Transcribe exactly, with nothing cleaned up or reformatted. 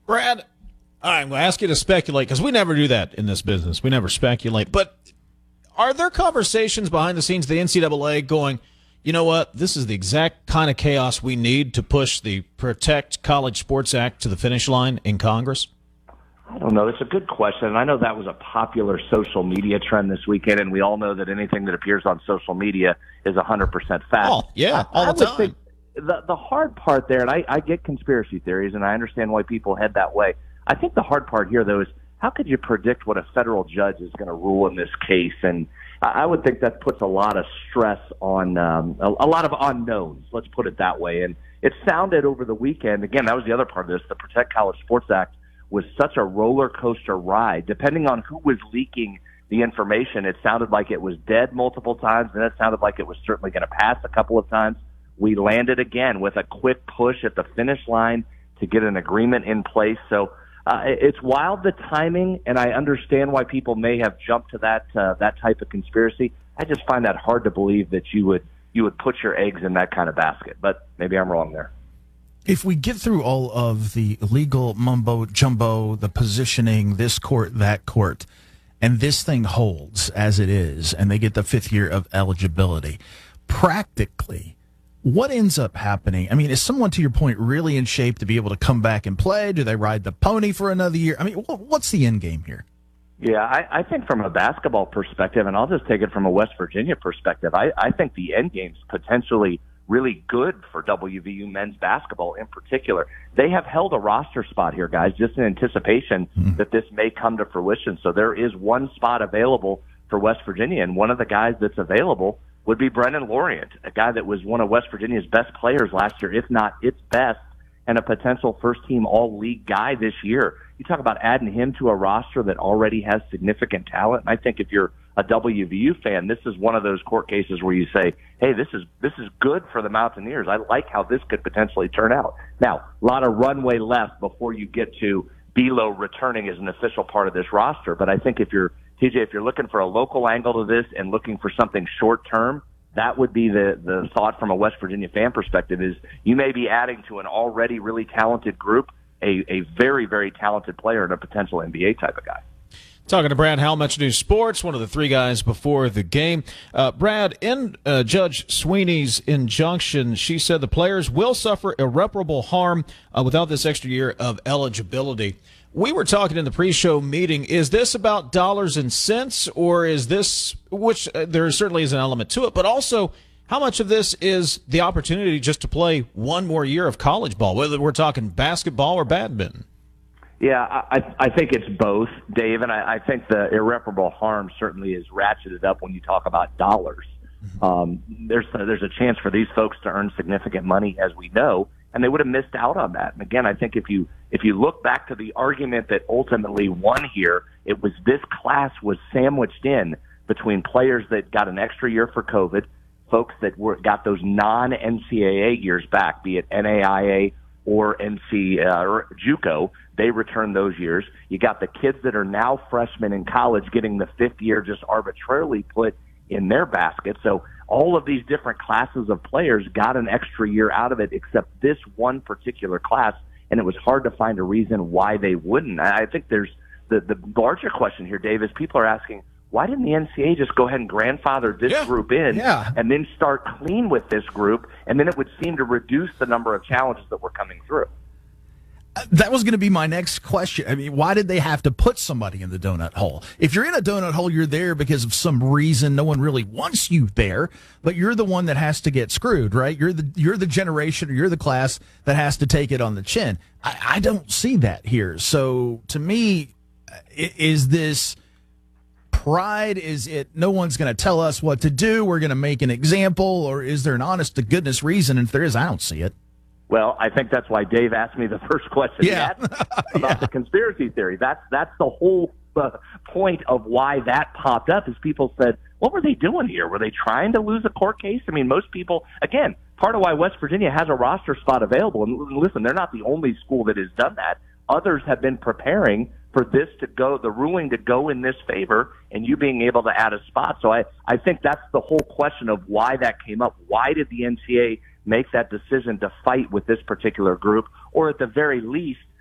Brad, all right, I'm going to ask you to speculate because we never do that in this business. We never speculate. But are there conversations behind the scenes of the N C double A going, you know what, this is the exact kind of chaos we need to push the Protect College Sports Act to the finish line in Congress? I don't know. It's a good question. And I know that was a popular social media trend this weekend, and we all know that anything that appears on social media is one hundred percent fact. Oh, yeah, all I, the I time. Think the, the hard part there, and I, I get conspiracy theories, and I understand why people head that way. I think the hard part here, though, is how could you predict what a federal judge is going to rule in this case? And I would think that puts a lot of stress on um, a, a lot of unknowns, let's put it that way. And it sounded over the weekend, again, that was the other part of this, the Protect College Sports Act was such a roller coaster ride. Depending on who was leaking the information, it sounded like it was dead multiple times, and it sounded like it was certainly going to pass a couple of times. We landed again with a quick push at the finish line to get an agreement in place. So uh, it's wild, the timing, and I understand why people may have jumped to that uh, that type of conspiracy. I just find that hard to believe that you would you would put your eggs in that kind of basket, but maybe I'm wrong there. If we get through all of the legal mumbo jumbo, the positioning, this court, that court, and this thing holds as it is, and they get the fifth year of eligibility, practically, what ends up happening? I mean, is someone, to your point, really in shape to be able to come back and play? Do they ride the pony for another year? I mean, what's the end game here? Yeah, I, I think from a basketball perspective, and I'll just take it from a West Virginia perspective, I, I think the end game's potentially really good for W V U men's basketball in particular. They have held a roster spot here, guys, just in anticipation mm-hmm. that this may come to fruition. So there is one spot available for West Virginia, and one of the guys that's available would be Brendan Lorient, a guy that was one of West Virginia's best players last year, if not its best, and a potential first-team all-league guy this year. You talk about adding him to a roster that already has significant talent. And I think if you're a W V U fan, this is one of those court cases where you say, hey, this is this is good for the Mountaineers. I like how this could potentially turn out. Now, a lot of runway left before you get to Belo returning as an official part of this roster. But I think if you're, T J, if you're looking for a local angle to this and looking for something short-term, that would be the, the thought from a West Virginia fan perspective is you may be adding to an already really talented group a, a very, very talented player and a potential N B A type of guy. Talking to Brad Howell, Metro News Sports, one of the three guys before the game. Uh, Brad, in uh, Judge Sweeney's injunction, she said the players will suffer irreparable harm uh, without this extra year of eligibility. We were talking in the pre-show meeting, is this about dollars and cents, or is this, which uh, there certainly is an element to it, but also how much of this is the opportunity just to play one more year of college ball, whether we're talking basketball or badminton? Yeah, I, I think it's both, Dave, and I, I think the irreparable harm certainly is ratcheted up when you talk about dollars. Um, there's there's a chance for these folks to earn significant money, as we know, and they would have missed out on that. And again, I think if you if you look back to the argument that ultimately won here, it was this class was sandwiched in between players that got an extra year for COVID, folks that were got those non-N C double A years back, be it N A I A or N C uh, or JUCO. They returned those years. You got the kids that are now freshmen in college getting the fifth year just arbitrarily put in their basket. So all of these different classes of players got an extra year out of it except this one particular class, and it was hard to find a reason why they wouldn't. I think there's the, the larger question here, Dave, is people are asking, why didn't the N C double A just go ahead and grandfather this yeah, group in yeah. and then start clean with this group, and then it would seem to reduce the number of challenges that were coming through? That was going to be my next question. I mean, why did they have to put somebody in the donut hole? If you're in a donut hole, you're there because of some reason. No one really wants you there, but you're the one that has to get screwed, right? You're the you're the generation or you're the class that has to take it on the chin. I, I don't see that here. So to me, is this pride? Is it no one's going to tell us what to do? We're going to make an example, or is there an honest to goodness reason? And if there is, I don't see it. Well, I think that's why Dave asked me the first question yeah. he asked about yeah. the conspiracy theory. That's that's the whole uh, point of why that popped up is people said, what were they doing here? Were they trying to lose a court case? I mean, most people, again, part of why West Virginia has a roster spot available, and listen, they're not the only school that has done that. Others have been preparing for this to go, the ruling to go in this favor, and you being able to add a spot. So I, I think that's the whole question of why that came up. Why did the N C double A make that decision to fight with this particular group, or at the very least,